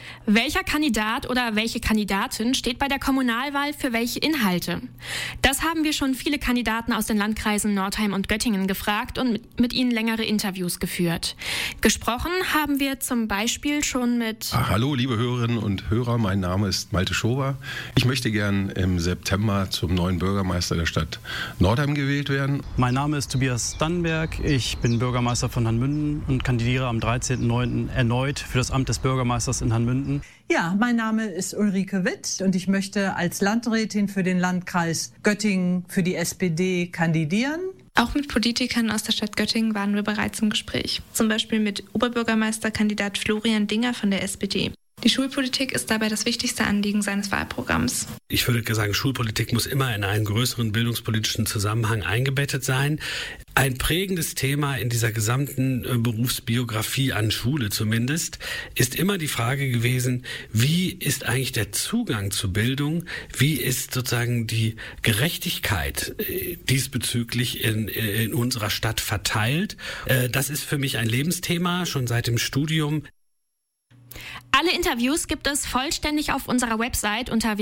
Welcher Kandidat oder welche Kandidatin steht bei der Kommunalwahl für welche Inhalte? Das haben wir schon viele Kandidaten aus den Landkreisen Nordheim und Göttingen gefragt und mit ihnen längere Interviews geführt. Gesprochen haben wir zum Beispiel schon mit... Hallo liebe Hörerinnen und Hörer, mein Name ist Malte Schober. Ich möchte gern im September zum neuen Bürgermeister der Stadt Nordheim gewählt werden. Mein Name ist Tobias Dannenberg, ich bin Bürgermeister von Hannmünden und kandidiere am 13.09. erneut für das Amt des Bürgermeisters in Hannmünden. Ja, mein Name ist Ulrike Witt und ich möchte als Landrätin für den Landkreis Göttingen für die SPD kandidieren. Auch mit Politikern aus der Stadt Göttingen waren wir bereits im Gespräch. Zum Beispiel mit Oberbürgermeisterkandidat Florian Dinger von der SPD. Die Schulpolitik ist dabei das wichtigste Anliegen seines Wahlprogramms. Ich würde sagen, Schulpolitik muss immer in einen größeren bildungspolitischen Zusammenhang eingebettet sein. Ein prägendes Thema in dieser gesamten Berufsbiografie an Schule zumindest ist immer die Frage gewesen, wie ist eigentlich der Zugang zu Bildung, wie ist sozusagen die Gerechtigkeit diesbezüglich in unserer Stadt verteilt. Das ist für mich ein Lebensthema, schon seit dem Studium. Alle Interviews gibt es vollständig auf unserer Website unter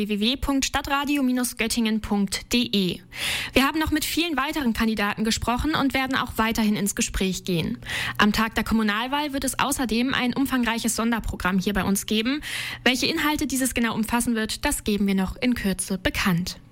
www.stadtradio-göttingen.de. Wir haben noch mit vielen weiteren Kandidaten gesprochen und werden auch weiterhin ins Gespräch gehen. Am Tag der Kommunalwahl wird es außerdem ein umfangreiches Sonderprogramm hier bei uns geben. Welche Inhalte dieses genau umfassen wird, das geben wir noch in Kürze bekannt.